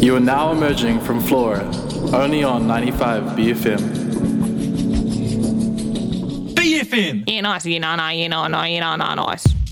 You are now emerging from Flora, only on 95 BFM. BFM! Yeah, nice.